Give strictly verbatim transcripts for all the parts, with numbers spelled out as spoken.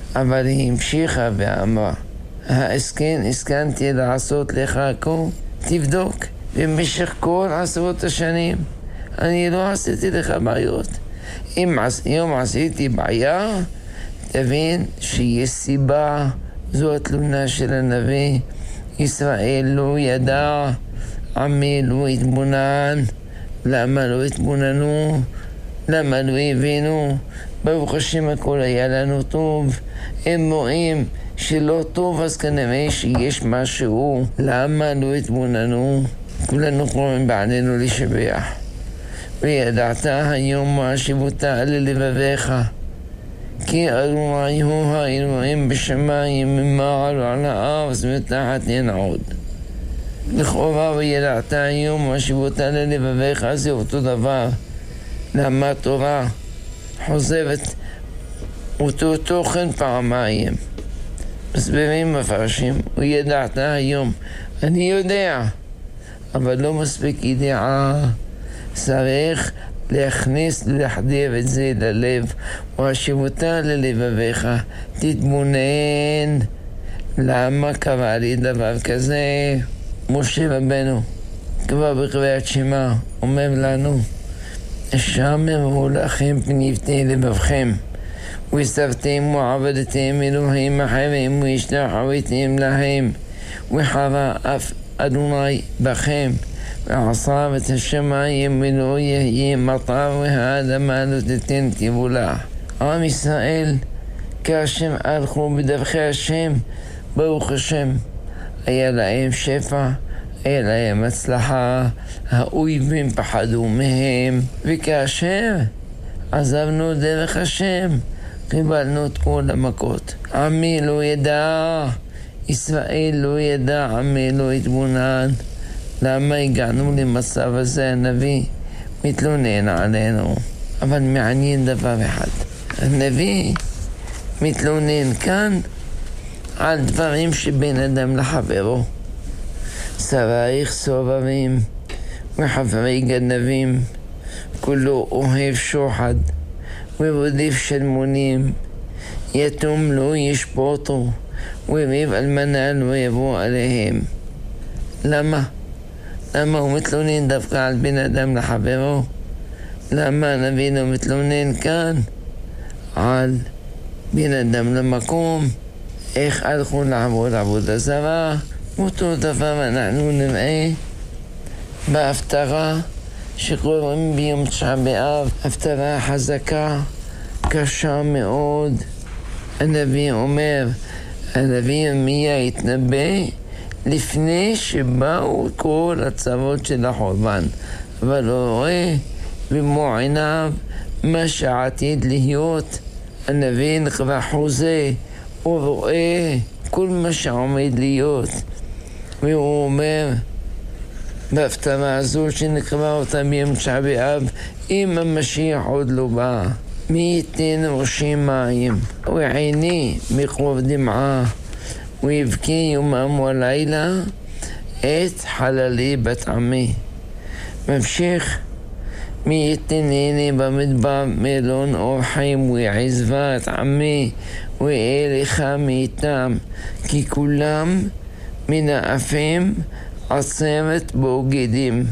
אבל היא המשיכה ואמרה, ההסכן הסכנתי לעשות לך כה, תבדוק. במשך כל עשרות השנים אני לא עשיתי לך בעיות. אם יום עשיתי בעיה, תבין שיש סיבה. זו התלונה של הנביא. ישראל לא ידע, עמי לא התבונן. למה לא התבוננו? למה לא הבינו? ברוך השם הכל היה לנו טוב. הם רואים שלא טוב, אז כנראה שיש משהו. למה לא התבוננו? כולנו קוראים בעלינו לשבח. וידעת היום מה שיבותה ללבביך, כי אדוני הוא האלוהים בשמיים ממעל על הארץ מתחת אין עוד. לכאורה וידעת היום מה שיבותה ללבביך, זה אותו דבר. למה התורה חוזרת אותו תוכן פעמיים? מסבירים מפרשים, וידעת היום. אני יודע, אבל לא מספיק ידיעה. צריך להכניס, להחדיר את זה ללב. והשיבותה ללבביך, תתבונן. למה קרה לי דבר כזה? משה רבנו כבר בקריאת שמע אומר לנו, שמרו לכם פניבתי לבבכם, וסרתם ועבדתם אלוהים אחרים, והשתחוויתם להם, וחרה אף אדוני בכם, ועשה את השמיים ולא יהיה מטר, והאדמה לא תיתן תבולה. עם ישראל, כאשר הלכו בדרכי השם, ברוך השם, היה להם שפע, היה להם הצלחה, האויבים פחדו מהם, וכאשר עזבנו דרך השם, קיבלנו את כל המכות. עמי לא ידע, ישראל לא ידע, עמי לא התבונן. למה הגענו למצב הזה? הנביא מתלונן עלינו. אבל מעניין דבר אחד, הנביא מתלונן כאן על דברים שבין אדם לחברו. שרייך סובבים וחברי גנבים, כולו אוהב שוחד ורודף שלמונים, יתום לא ישפוטו וריב אלמנה לא יבוא עליהם. למה? למה הוא מתלונן דווקא על בין אדם לחברו? למה הנביא לא מתלונן כאן על בין אדם למקום? איך הלכו לעבוד עבודה זרה? אותו דבר אנחנו נראה בהפטרה שקוראים ביום תשעה באב, הפטרה חזקה, קשה מאוד. הנביא אומר, הנביא ירמיה התנבא לפני שבאו כל הצרות של החורבן, אבל הוא רואה במו עיניו מה שעתיד להיות. הנביא נקרא חוזה, הוא רואה כל מה שעומד להיות, והוא אומר בהפטרה הזו שנקרא אותה ביום תשעה באב, אם המשיח עוד לא בא, מי ייתן ראשי מים ועיני מקור דמעה, ויבכי יומם ולילה את חללי בת עמי. ממשיך, מי יתנני במדבר מלון אורחים, ועזבה את עמי ואליך מאיתם, כי כולם מן האפים עצרת בוגדים,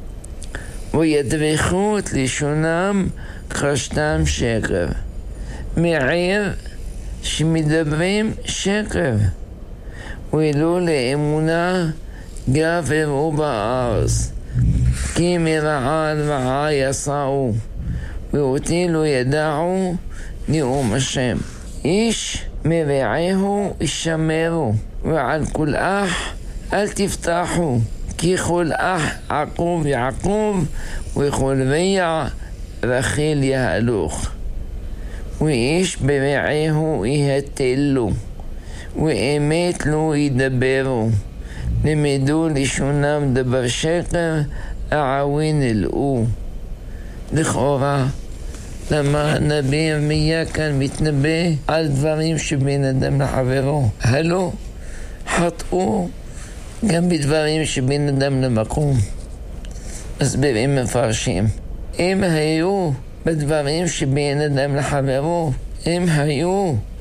וידריכו את לשונם חשתם שקר, מעיר שמדברים שקר, ולא לאמונה גברו בארץ, כי מרעה על רעה יסעו, ואותי לא ידעו נאום השם. איש מרעהו ישמרו, ועל כל אח אל תפתחו, כי כל אח עקוב יעקב, וכל רע רחל יהלוך. ואיש ברעהו יהתלו, ואמת לא ידברו, למדו לשונם דבר שקר, העווין אלאו. לכאורה, למה הנביא ירמיה כאן מתנבא על דברים שבין אדם לחברו? הלא חטאו גם בדברים שבין אדם למקום. מסבירים מפרשים, אם היו בדברים שבין אדם לחברו, אם היו